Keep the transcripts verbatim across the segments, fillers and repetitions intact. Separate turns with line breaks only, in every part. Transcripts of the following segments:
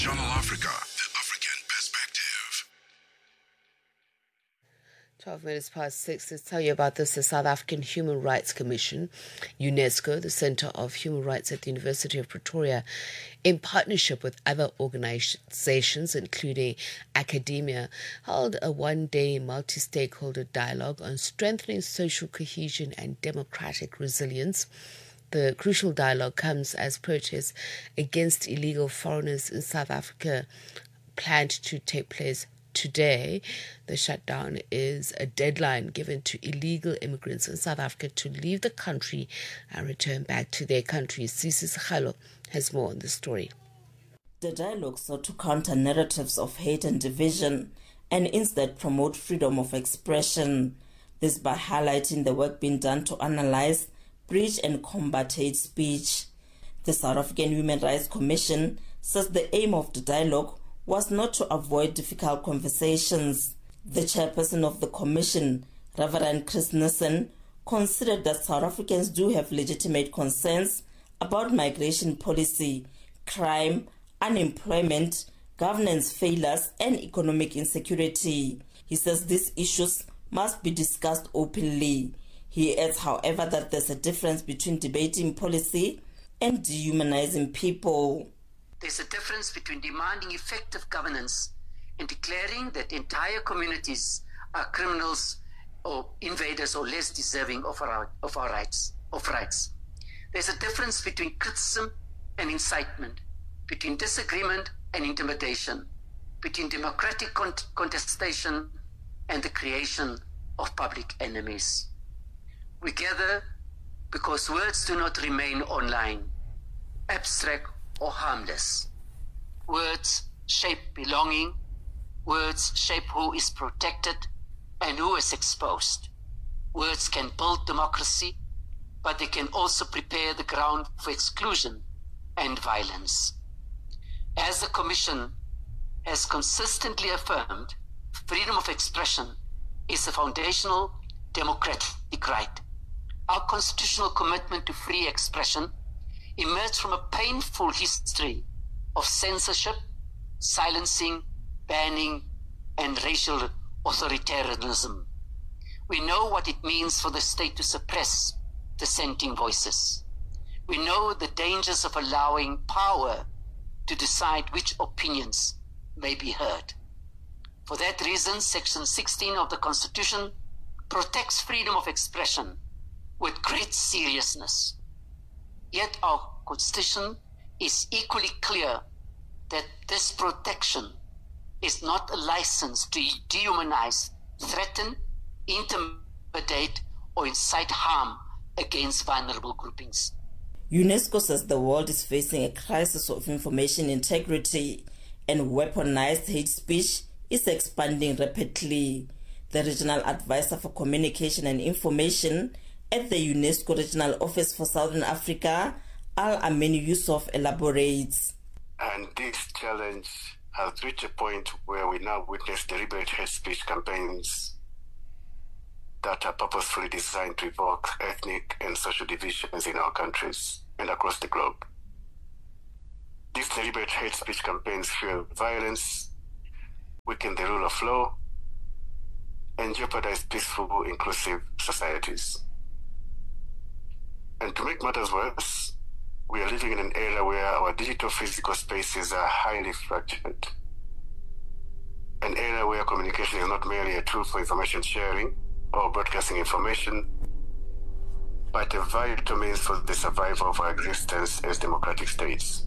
Channel Africa, the African perspective.
twelve minutes past six. Let's tell you about this. The South African Human Rights Commission, UNESCO, the Centre of Human Rights at the University of Pretoria, in partnership with other organizations, including academia, held a one-day multi-stakeholder dialogue on strengthening social cohesion and democratic resilience. The crucial dialogue comes as protests against illegal foreigners in South Africa planned to take place today. The shutdown is a deadline given to illegal immigrants in South Africa to leave the country and return back to their countries. Sisi Sikhalo has more on the story.
The dialogue sought to counter narratives of hate and division and instead promote freedom of expression. This by highlighting the work being done to analyze, bridge and combat hate speech. The South African Human Rights Commission says the aim of the dialogue was not to avoid difficult conversations. The chairperson of the commission, Reverend Chris Nissen, considered that South Africans do have legitimate concerns about migration policy, crime, unemployment, governance failures, and economic insecurity. He says these issues must be discussed openly. He adds, however, that there's a difference between debating policy and dehumanizing people.
There's a difference between demanding effective governance and declaring that entire communities are criminals or invaders or less deserving of our, of our rights, of rights. There's a difference between criticism and incitement, between disagreement and intimidation, between democratic con- contestation and the creation of public enemies. We gather because words do not remain online, abstract or harmless. Words shape belonging. Words shape who is protected and who is exposed. Words can build democracy, but they can also prepare the ground for exclusion and violence. As the Commission has consistently affirmed, freedom of expression is a foundational democratic right. Our constitutional commitment to free expression emerged from a painful history of censorship, silencing, banning, and racial authoritarianism. We know what it means for the state to suppress dissenting voices. We know the dangers of allowing power to decide which opinions may be heard. For that reason, Section sixteen of the Constitution protects freedom of expression with great seriousness. Yet our Constitution is equally clear that this protection is not a license to dehumanize, threaten, intimidate, or incite harm against vulnerable groupings.
UNESCO says the world is facing a crisis of information integrity and weaponized hate speech is expanding rapidly. The Regional Advisor for Communication and Information at the UNESCO Regional Office for Southern Africa, Al-Amin Yusuf, elaborates.
And this challenge has reached a point where we now witness deliberate hate speech campaigns that are purposefully designed to evoke ethnic and social divisions in our countries and across the globe. These deliberate hate speech campaigns fuel violence, weaken the rule of law, and jeopardize peaceful, inclusive societies. And to make matters worse, we are living in an era where our digital physical spaces are highly fractured. An era where communication is not merely a tool for information sharing or broadcasting information, but a vital means for the survival of our existence as democratic states.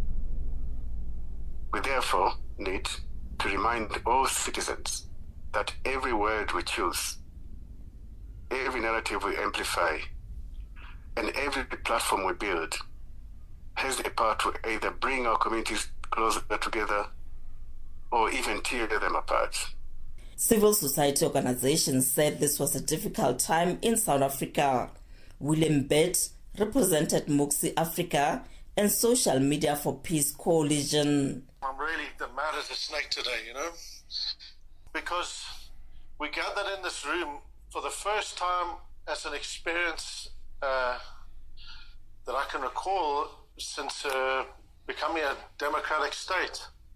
We therefore need to remind all citizens that every word we choose, every narrative we amplify, and every platform we build has the power to either bring our communities closer together or even tear them apart.
Civil society organizations said this was a difficult time in South Africa. William Bett represented Muxi Africa and Social Media for Peace Coalition.
I'm really mad as a snake today, you know, because we gathered in this room for the first time as an experience uh, that I can recall since uh, becoming a democratic state.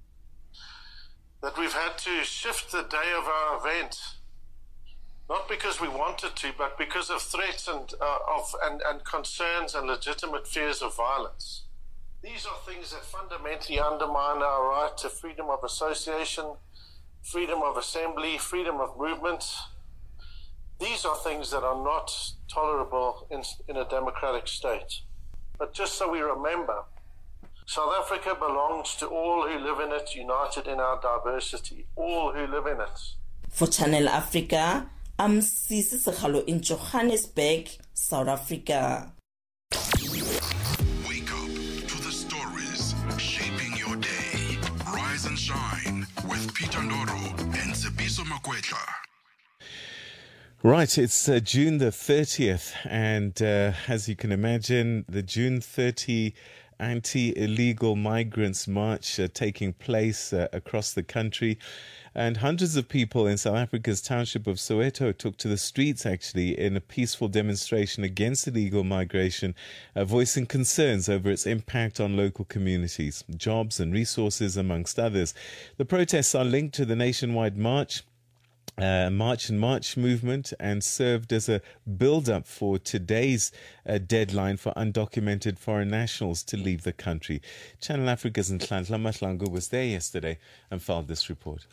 that we've had to shift the day of our event, not because we wanted to, but because of threats and, uh, of, and, and concerns and legitimate fears of violence. These are things that fundamentally undermine our right to freedom of association, freedom of assembly, freedom of movement. These are things that are not tolerable in, in a democratic state. But just so we remember, South Africa belongs to all who live in it, united in our diversity, all who live in it.
For Channel Africa, I'm Sisi Sekhalo in Johannesburg, South Africa.
Rise and Shine with Peter Ndoro and Tsepiso Makwetla.
Right, it's uh, June the thirtieth, and uh, as you can imagine, the June thirtieth anti-illegal migrants march uh, taking place uh, across the country. And hundreds of people in South Africa's township of Soweto took to the streets, actually, in a peaceful demonstration against illegal migration, uh, voicing concerns over its impact on local communities, jobs and resources, amongst others. The protests are linked to the nationwide march. Uh, March and March movement, and served as a build-up for today's uh, deadline for undocumented foreign nationals to leave the country. Channel Africa's Nhlanhla Mahlangu was there yesterday and filed this report.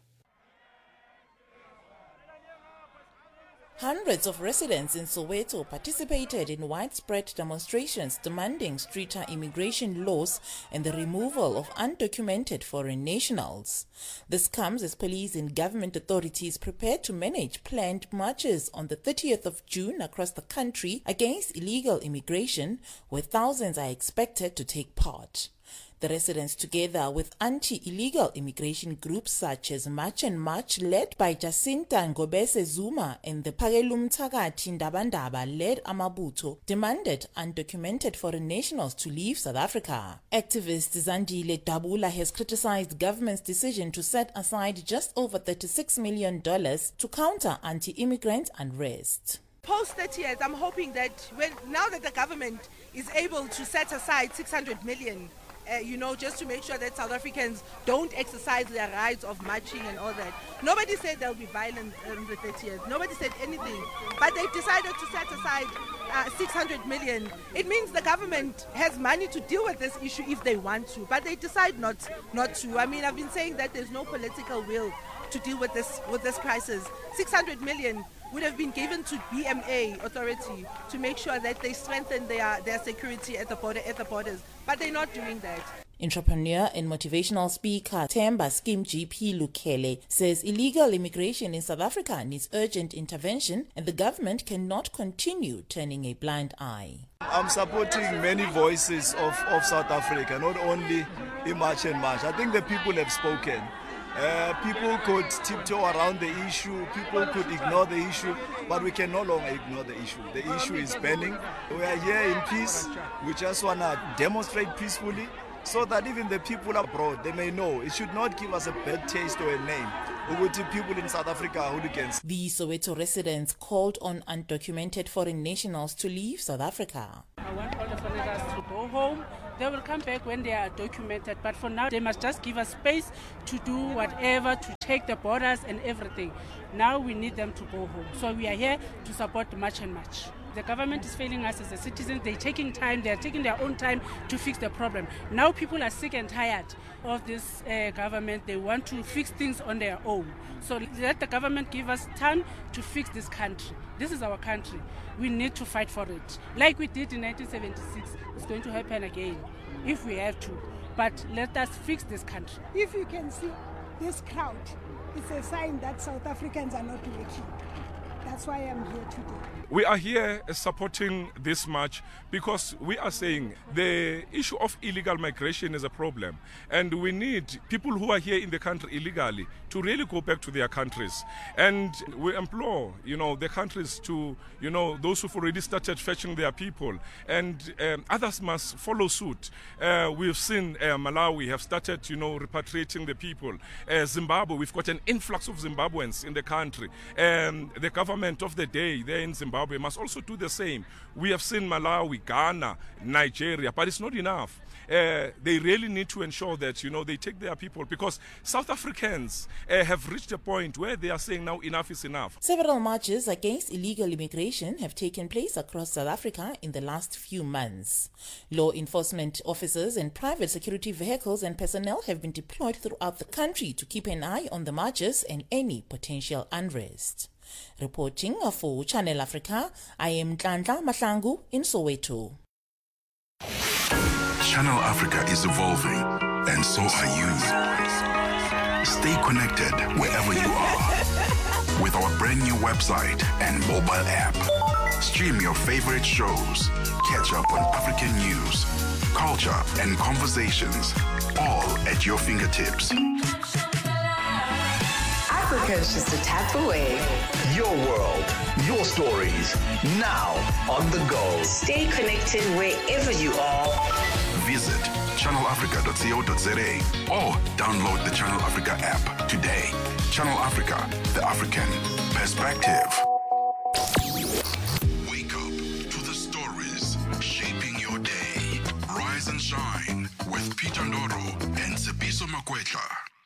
Hundreds of residents in Soweto participated in widespread demonstrations demanding stricter immigration laws and the removal of undocumented foreign nationals. This comes as police and government authorities prepare to manage planned marches on the thirtieth of June across the country against illegal immigration, where thousands are expected to take part. The residents, together with anti-illegal immigration groups such as March and March, led by Jacinta Ngobese Zuma, and the Phakelum Thakati Ndabandaba-led Amabutho, demanded undocumented foreign nationals to leave South Africa. Activist Zandile Dabula has criticized government's decision to set aside just over thirty-six million dollars to counter anti-immigrant unrest.
Post thirtieth, I'm hoping that when now that the government is able to set aside six hundred million, Uh, you know, just to make sure that South Africans don't exercise their rights of marching and all that. Nobody said there'll be violence on the thirtieth. Nobody said anything. But they've decided to set aside uh, six hundred million. It means the government has money to deal with this issue if they want to, but they decide not not to. I mean, I've been saying that there's no political will to deal with this with this crisis. six hundred million would have been given to B M A authority to make sure that they strengthen their, their security at the border at the borders, but they're not doing that.
Entrepreneur and motivational speaker Themba Scheme G P Lukele says illegal immigration in South Africa needs urgent intervention and the government cannot continue turning a blind eye.
I'm supporting many voices of, of South Africa, not only in March and March. I think the people have spoken. Uh, people could tiptoe around the issue, people could ignore the issue, but we can no longer ignore the issue. The issue is burning. We are here in peace. We just want to demonstrate peacefully so that even the people abroad, they may know. It should not give us a bad taste or a name. People in South Africa are hooligans.
The Soweto residents called on undocumented foreign nationals to leave South Africa.
I want all the foreigners to go home. They will come back when they are documented, but for now they must just give us space to do whatever, to take the borders and everything. Now we need them to go home. So we are here to support March and March. The government is failing us as a citizens. They're taking time, they're taking their own time to fix the problem. Now people are sick and tired of this uh, government. They want to fix things on their own. So let the government give us time to fix this country. This is our country. We need to fight for it. Like we did in nineteen seventy-six, it's going to happen again if we have to. But let us fix this country.
If you can see this crowd, it's a sign that South Africans are not working. That's why I'm here today.
We are here supporting this march because we are saying the issue of illegal migration is a problem, and we need people who are here in the country illegally to really go back to their countries. And we implore, you know, the countries to, you know, those who've already started fetching their people, and um, others must follow suit. Uh, we've seen uh, Malawi have started, you know, repatriating the people. Uh, Zimbabwe, we've got an influx of Zimbabweans in the country. Um, the government government of the day there in Zimbabwe must also do the same. We have seen Malawi, Ghana, Nigeria, but it's not enough. Uh, they really need to ensure that, you know, they take their people, because South Africans uh, have reached a point where they are saying now enough is enough.
Several marches against illegal immigration have taken place across South Africa in the last few months. Law enforcement officers and private security vehicles and personnel have been deployed throughout the country to keep an eye on the marches and any potential unrest. Reporting for Channel Africa, I am Nhlanhla Mahlangu in Soweto.
Channel Africa is evolving, and so are you. Stay connected wherever you are with our brand new website and mobile app. Stream your favorite shows, catch up on African news, culture, and conversations, all at your fingertips.
Africa's just a tap away.
Your world, your stories, now on the go.
Stay connected wherever you are.
Visit channel africa dot co dot za or download the Channel Africa app today. Channel Africa, the African perspective. Wake up to the stories shaping your day. Rise and shine with Peter Ndoro and Tsebiso Makwetla.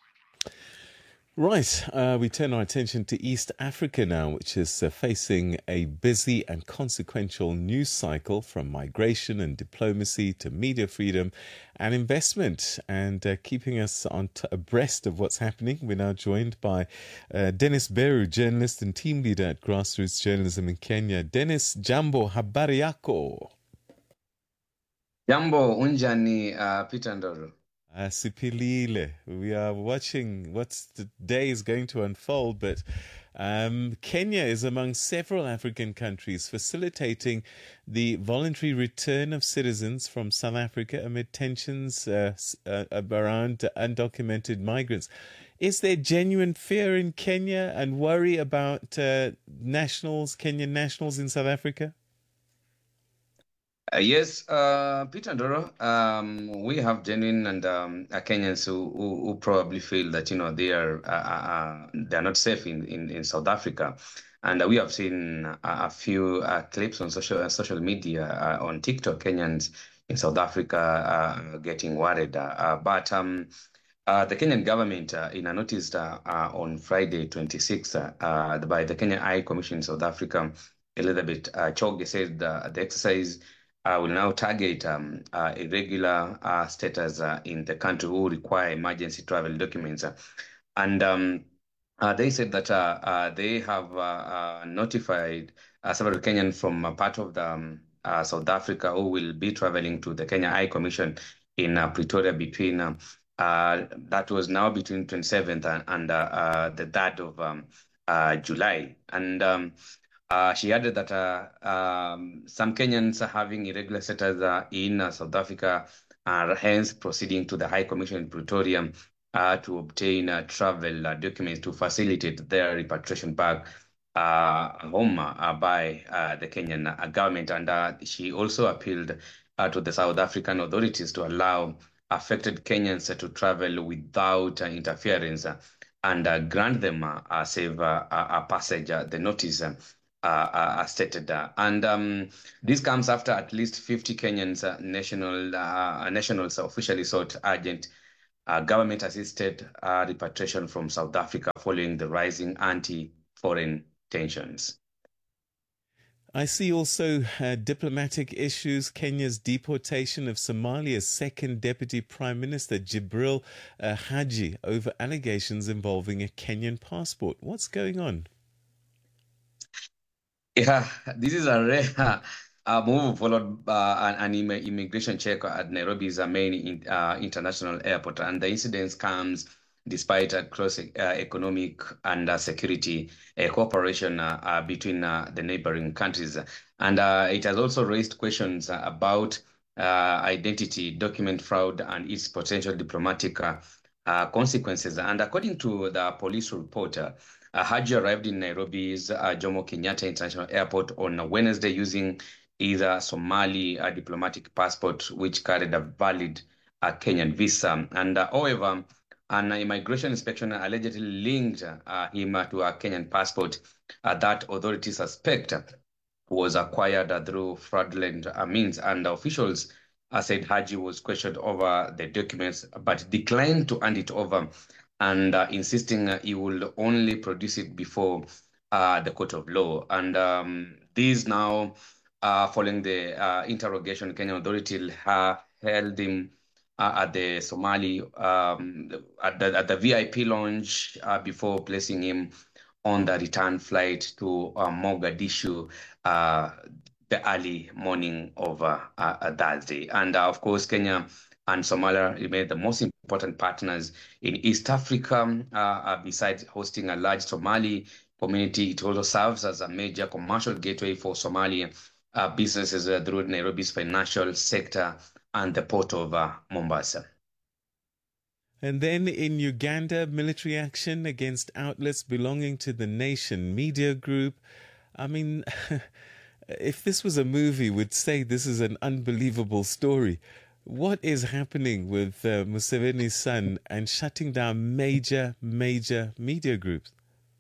Right, uh, we turn our attention to East Africa now, which is uh, facing a busy and consequential news cycle, from migration and diplomacy to media freedom and investment. And uh, keeping us on t- abreast of what's happening, we're now joined by uh, Dennis Beru, journalist and team leader at Grassroots Journalism in Kenya. Dennis, jambo, habari yako?
Jambo, unjani, uh, Peter Ndoro.
Uh, Sipilile. We are watching what's the day is going to unfold, but um, Kenya is among several African countries facilitating the voluntary return of citizens from South Africa amid tensions uh, uh, around undocumented migrants. Is there genuine fear in Kenya and worry about uh, nationals, Kenyan nationals in South Africa?
Uh, yes, uh, Peter Ndoro, um, we have genuine and um, uh, Kenyans who, who, who probably feel that, you know, they are uh, uh, they are not safe in, in, in South Africa. And uh, we have seen a, a few uh, clips on social uh, social media, uh, on TikTok, Kenyans in South Africa uh, getting worried. Uh, but um, uh, the Kenyan government, uh, in a notice uh, uh, on Friday, twenty-sixth, uh, uh, by the Kenya High Commission in South Africa, Elizabeth uh, Choge said uh, the exercise Uh, will now target um, uh, irregular uh, status uh, in the country who require emergency travel documents. Uh, and um, uh, they said that uh, uh, they have uh, uh, notified uh, several Kenyans from a part of the, um, uh, South Africa who will be traveling to the Kenya High Commission in uh, Pretoria between, uh, uh, that was now between twenty-seventh and, and uh, uh, the third of um, uh, July. And um, Uh, she added that uh, um, some Kenyans are having irregular status uh, in uh, South Africa are hence proceeding to the High Commission in Pretoria uh, to obtain uh, travel uh, documents to facilitate their repatriation back uh, home uh, by uh, the Kenyan uh, government. And uh, she also appealed uh, to the South African authorities to allow affected Kenyans uh, to travel without uh, interference uh, and uh, grant them uh, a safe uh, a passage. Uh, the notice uh, Uh, uh, stated. Uh, and um, this comes after at least fifty Kenyans uh, national uh, nationals officially sought urgent uh, government-assisted uh, repatriation from South Africa following the rising anti-foreign tensions.
I see also uh, diplomatic issues. Kenya's deportation of Somalia's second deputy prime minister, Jibril uh, Haji, over allegations involving a Kenyan passport. What's going on?
Yeah, this is a rare uh, move followed by an, an immigration check at Nairobi's main in, uh, international airport. And the incident comes despite a close uh, economic and uh, security uh, cooperation uh, uh, between uh, the neighboring countries. And uh, it has also raised questions uh, about uh, identity, document fraud, and its potential diplomatic uh, uh, consequences. And according to the police report, uh, Uh, Haji arrived in Nairobi's uh, Jomo Kenyatta International Airport on Wednesday using either Somali uh, diplomatic passport, which carried a valid uh, Kenyan visa. And uh, however, An immigration inspection allegedly linked uh, him uh, to a Kenyan passport uh, that authorities suspect was acquired uh, through fraudulent uh, means. And officials uh, said Haji was questioned over the documents but declined to hand it over, and uh, insisting uh, he will only produce it before uh, the court of law. And um, these now, uh, following the uh, interrogation, Kenyan authorities uh, held him uh, at the Somali, um, at, the, at the V I P lounge uh, before placing him on the return flight to uh, Mogadishu uh, the early morning of uh, uh, Thursday. And uh, of course, Kenya and Somalia remain the most important partners in East Africa. Uh, uh, besides hosting a large Somali community, it also serves as a major commercial gateway for Somali uh, businesses uh, through Nairobi's financial sector and the port of uh, Mombasa.
And then in Uganda, military action against outlets belonging to the Nation Media Group. I mean, if this was a movie, we'd say this is an unbelievable story. What is happening with uh, Museveni's son and shutting down major, major media groups?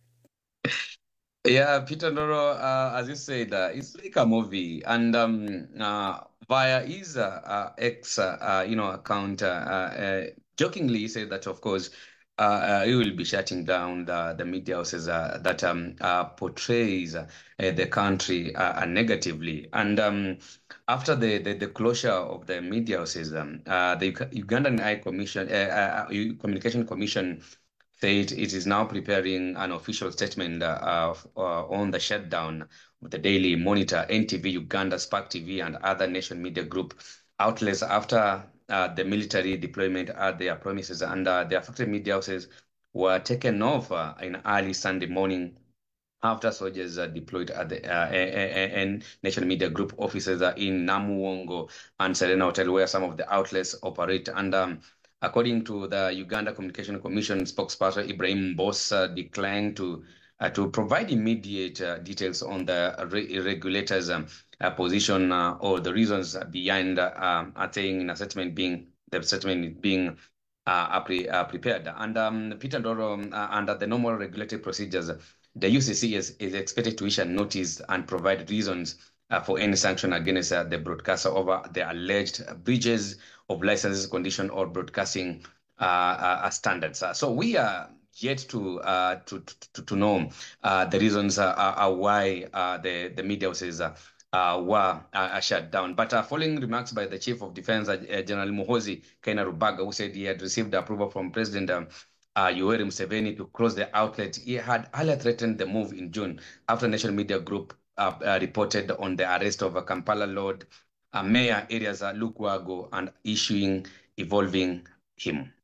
Yeah, Peter Ndoro, uh, as you said, uh, it's like a movie. And um, uh, via his uh, uh, ex, uh, uh, you know, account, uh, uh, jokingly he said that, of course, uh, uh, he will be shutting down the, the media houses uh, that um, uh, portrays uh, the country uh, negatively. And um, after the, the, the closure of the media houses, um, uh, the Ugandan High Commission, uh, uh, Communication Commission said it is now preparing an official statement uh, uh, on the shutdown of the Daily Monitor, N T V Uganda, Spark T V, and other Nation Media Group outlets after uh, the military deployment at their premises. And uh, the affected media houses were taken off uh, in early Sunday morning after soldiers uh, deployed at the uh, and Nation Media Group offices uh, in Namuwongo and Serena Hotel, where some of the outlets operate. And um, according to the Uganda Communication Commission spokesperson, Ibrahim Boss uh, declined to uh, to provide immediate uh, details on the re regulators' um, uh, position uh, or the reasons behind uh, um, saying in a statement being the statement being uh, pre uh, prepared. And um, Peter Ndoro, uh, under the normal regulatory procedures, the U C C is, is expected to issue a notice and provide reasons uh, for any sanction against uh, the broadcaster over the alleged breaches of licenses, condition, or broadcasting uh, uh, standards. Uh, so we are yet to uh, to, to to know uh, the reasons uh, uh, why uh, the the media houses uh, uh, were uh, shut down. But uh, following remarks by the Chief of Defense, uh, General Muhoozi Kainerubaga, who said he had received approval from President um, uh, Yoweri Museveni to close the outlet, he had earlier threatened the move in June after Nation Media Group uh, uh, reported on the arrest of a Kampala Lord Uh, Mayor areas uh, Lukwago and issuing involving him.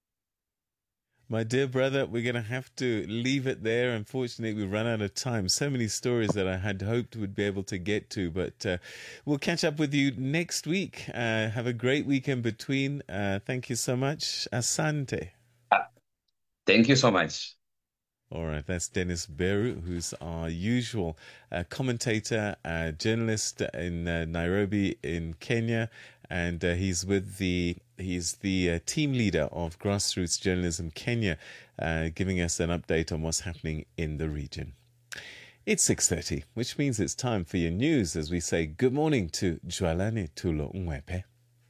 My dear brother, we're going to have to leave it there. Unfortunately, we've run out of time. So many stories that I had hoped we'd be able to get to, but uh, we'll catch up with you next week. Uh, have a great week in between. Uh, thank you so much. Asante.
Uh, thank you so much.
All right, that's Dennis Beru, who's our usual uh, commentator, uh, journalist in uh, Nairobi in Kenya, and uh, he's with the he's the uh, team leader of Grassroots Journalism Kenya, uh, giving us an update on what's happening in the region. It's six thirty, which means it's time for your news as we say good morning to Jwalane Tulo Mwepe.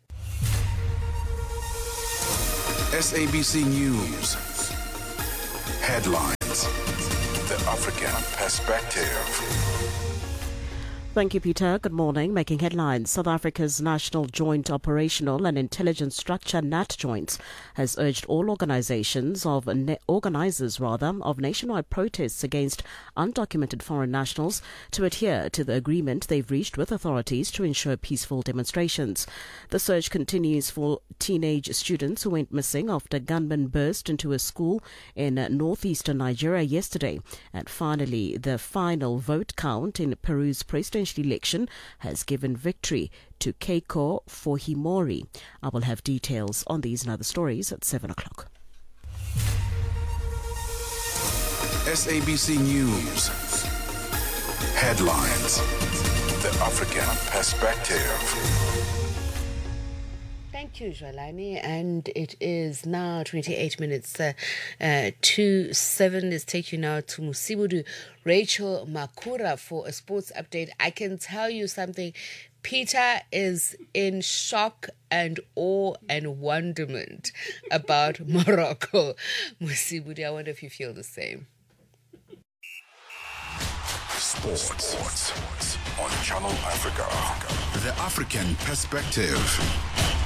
S A B C News headlines. The African perspective.
Thank you, Peter. Good morning. Making headlines, South Africa's National Joint Operational and Intelligence Structure, NATJOINT, has urged all organizations of ne- organizers rather of nationwide protests against undocumented foreign nationals to adhere to the agreement they've reached with authorities to ensure peaceful demonstrations. The search continues for teenage students who went missing after gunmen burst into a school in northeastern Nigeria yesterday. And finally, the final vote count in Peru's presidential election has given victory to Keiko Fujimori. I will have details on these and other stories at seven o'clock.
S A B C News headlines. The African perspective.
Thank Thank you, Jwalani. And it is now twenty-eight minutes uh, uh, to seven. Let's take you now to Musibudu Rachel Makura for a sports update. I can tell you something. Peter is in shock and awe and wonderment about Morocco. Musibudu, I wonder if you feel the same.
Sports, Sports on Channel Africa. The African perspective.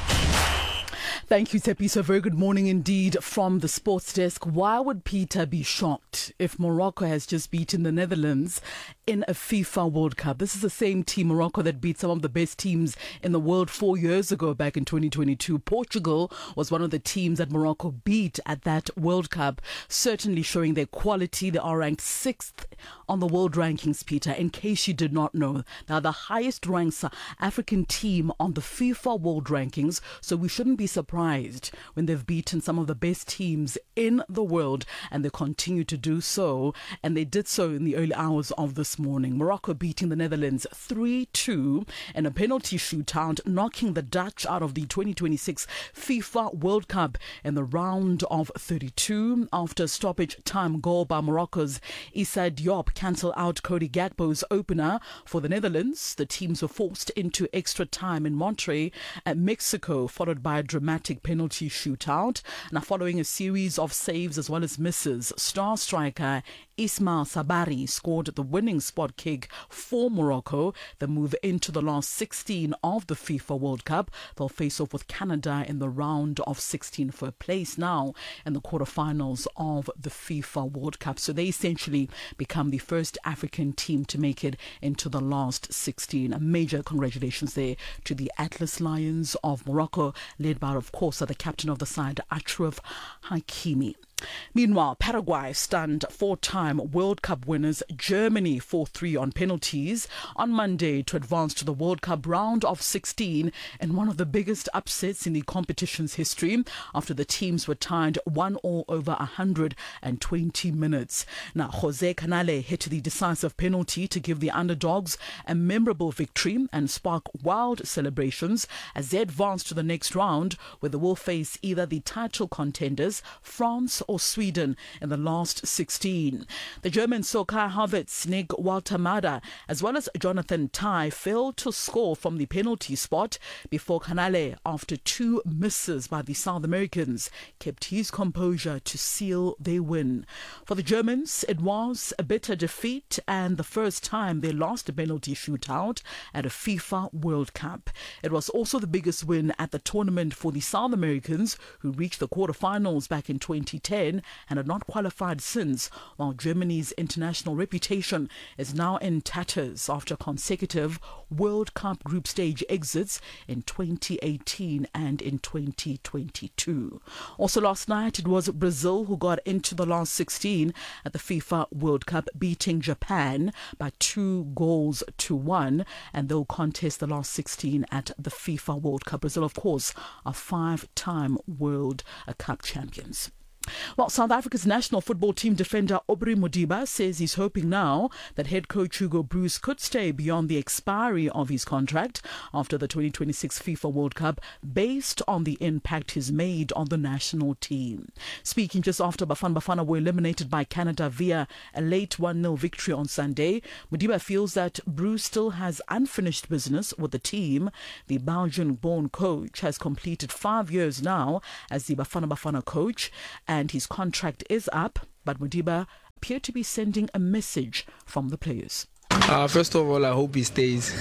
Thank you, Tepiso. Very good morning indeed from the sports desk. Why would Peter be shocked if Morocco has just beaten the Netherlands in a FIFA World Cup? This is the same team, Morocco, that beat some of the best teams in the world four years ago, back in twenty twenty-two. Portugal was one of the teams that Morocco beat at that World Cup, certainly showing their quality. They are ranked sixth on the world rankings, Peter, in case you did not know. Now, the highest ranked African team on the FIFA World Rankings, so we shouldn't be surprised when they've beaten some of the best teams in the world, and they continue to do so, and they did so in the early hours of this morning. Morocco beating the Netherlands three two in a penalty shootout, knocking the Dutch out of the twenty twenty-six FIFA World Cup in the round of thirty-two. After a stoppage time goal by Morocco's Issa Diop cancelled out Cody Gakpo's opener for the Netherlands, the teams were forced into extra time in Monterrey at Mexico, followed by a dramatic penalty shootout. Now, following a series of saves as well as misses, star striker Ismail Sabari scored the winning spot kick for Morocco. They move into the last sixteen of the FIFA World Cup. They'll face off with Canada in the round of sixteen for a place now in the quarterfinals of the FIFA World Cup. So they essentially become the first African team to make it into the last sixteen. A major congratulations there to the Atlas Lions of Morocco, led by, of course, the captain of the side, Achraf Hakimi. Meanwhile, Paraguay stunned four-time World Cup winners Germany four three on penalties on Monday to advance to the World Cup round of sixteen in one of the biggest upsets in the competition's history, after the teams were tied one all over one hundred twenty minutes. Now, Jose Canale hit the decisive penalty to give the underdogs a memorable victory and spark wild celebrations as they advance to the next round, where they will face either the title contenders, France or Sweden, in the last sixteen. The German Soka Havertz, Nick Waltermada, as well as Jonathan Tye failed to score from the penalty spot before Canale, after two misses by the South Americans, kept his composure to seal their win. For the Germans, it was a bitter defeat and the first time they lost a penalty shootout at a FIFA World Cup. It was also the biggest win at the tournament for the South Americans, who reached the quarterfinals back in twenty ten and had not qualified since, while Germany's international reputation is now in tatters after consecutive World Cup group stage exits in twenty eighteen and in twenty twenty-two. Also last night, it was Brazil who got into the last sixteen at the FIFA World Cup, beating Japan by two goals to one, and they'll contest the last sixteen at the FIFA World Cup. Brazil, of course, are five-time World Cup champions. Well, South Africa's national football team defender Aubrey Modiba says he's hoping now that head coach Hugo Broos could stay beyond the expiry of his contract after the twenty twenty-six FIFA World Cup, based on the impact he's made on the national team. Speaking just after Bafana Bafana were eliminated by Canada via a late one nil victory on Sunday, Modiba feels that Broos still has unfinished business with the team. The Belgian-born coach has completed five years now as the Bafana Bafana coach, and his contract is up, but Modiba appeared to be sending a message from the players.
Uh, first of all, I hope he stays.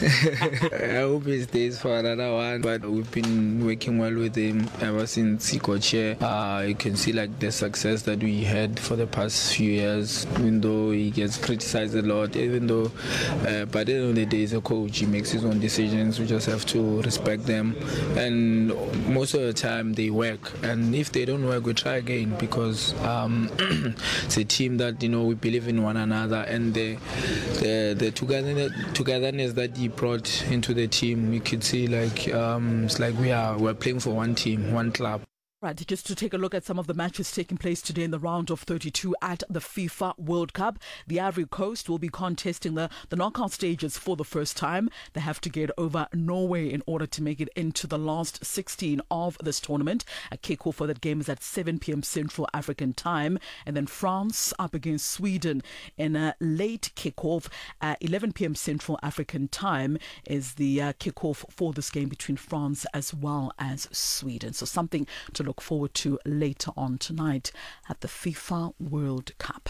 I hope he stays for another one. But we've been working well with him ever since he got here. Uh, you can see like the success that we had for the past few years, even though he gets criticized a lot, even though, uh, but at the end of the day, he's a coach. He makes his own decisions. We just have to respect them. And most of the time, they work. And if they don't work, we try again, because um, it's a team that, you know, we believe in one another, and the the the togetherness, togetherness that he brought into the team, you could see like um, it's like we are we're playing for one team, one club.
Right, just to take a look at some of the matches taking place today in the round of thirty-two at the FIFA World Cup. The Ivory Coast will be contesting the, the knockout stages for the first time. They have to get over Norway in order to make it into the last sixteen of this tournament. A kickoff for that game is at seven p.m. Central African time. And then France up against Sweden in a late kickoff at eleven p.m. Central African time is the uh, kickoff for this game between France as well as Sweden. So something to look look forward to later on tonight at the FIFA World Cup.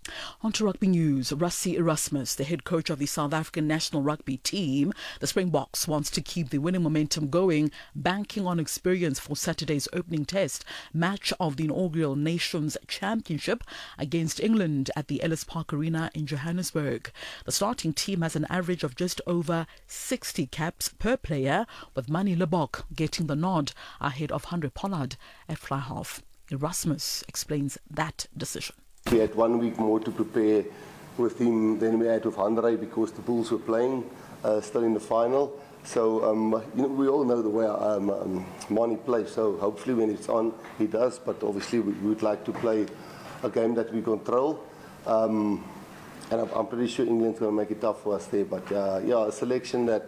On to rugby news. Rassie Erasmus, the head coach of the South African national rugby team, the Springboks wants to keep the winning momentum going, banking on experience for Saturday's opening test match of the inaugural Nations Championship against England at the Ellis Park Arena in Johannesburg. The starting team has an average of just over sixty caps per player, with Manie Libbok getting the nod ahead of Handré Pollard at fly half. Erasmus explains that decision.
We had one week more to prepare with him than we had with Handré because the Bulls were playing uh, still in the final. So um, you know, we all know the way um, um, Manie plays. So hopefully when it's on, he does. But obviously we would like to play a game that we control. Um, and I'm, I'm pretty sure England's going to make it tough for us there. But uh, yeah, a selection that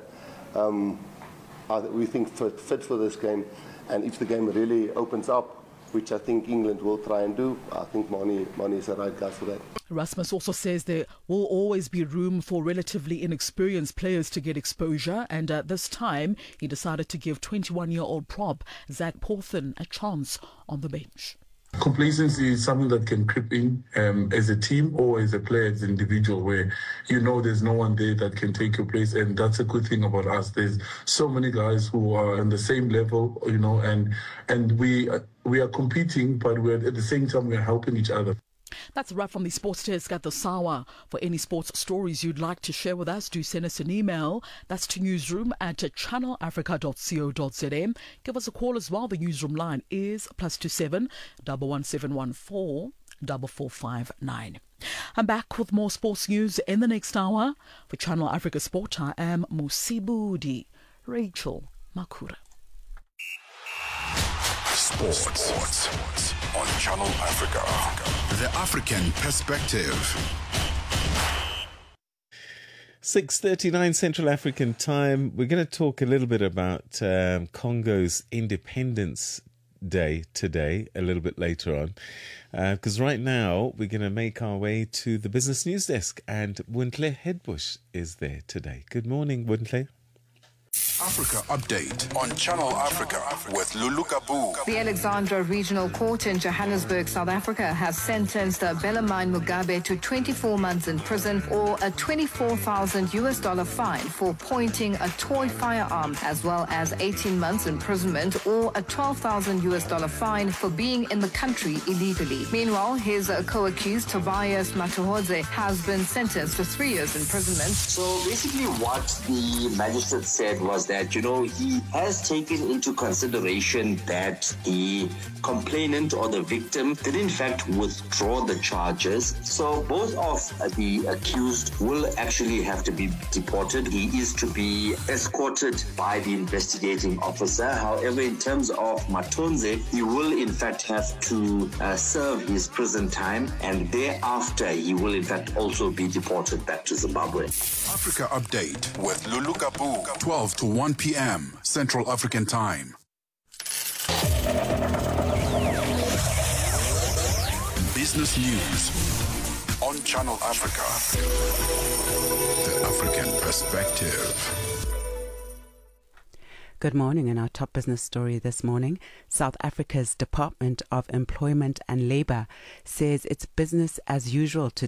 um, we think fit, fit for this game. And if the game really opens up, which I think England will try and do, I think Manie, Manie is the right guy for that.
Erasmus also says there will always be room for relatively inexperienced players to get exposure, and uh, this time he decided to give twenty-one-year-old prop Zach Porthen a chance on the bench.
Complacency is something that can creep in um, as a team or as a player, as an individual, where you know there's no one there that can take your place, and that's a good thing about us. There's so many guys who are on the same level, you know, and and we we are competing, but we're at the same time we're helping each other.
That's a wrap from the Sports Desk at the Sawa. For any sports stories you'd like to share with us, do send us an email. That's to newsroom at channel africa dot co dot za. Give us a call as well. The newsroom line is plus two seven double one seven one four double four five nine. I'm back with more sports news in the next hour. For Channel Africa Sport, I am Musibudi Rachel Makura.
Sports. Sports on Channel Africa. The African Perspective.
six thirty-nine Central African Time. We're going to talk a little bit about um, Congo's Independence Day today, a little bit later on. Because uh, right now, we're going to make our way to the Business News Desk, and Wuntle Hedbush is there today. Good morning, Wuntle.
Africa Update on Channel Africa with Lulu Kabu.
The Alexandra Regional Court in Johannesburg, South Africa, has sentenced Bellarmine Mugabe to twenty-four months in prison or a twenty-four thousand US dollar fine for pointing a toy firearm, as well as eighteen months imprisonment or a twelve thousand US dollar fine for being in the country illegally. Meanwhile, his co-accused Tobias Matuhodze has been sentenced to three years imprisonment.
So basically what the magistrate said was that, you know, he has taken into consideration that the complainant or the victim did in fact withdraw the charges. So both of the accused will actually have to be deported. He is to be escorted by the investigating officer. However, in terms of Matonze, he will in fact have to uh, serve his prison time, and thereafter he will in fact also be deported back to Zimbabwe.
Africa Update with Lulu Kabu, twelve to one p.m. Central African Time. Business News on Channel Africa. The African Perspective.
Good morning. In our top business story this morning, South Africa's Department of Employment and Labour says it's business as usual to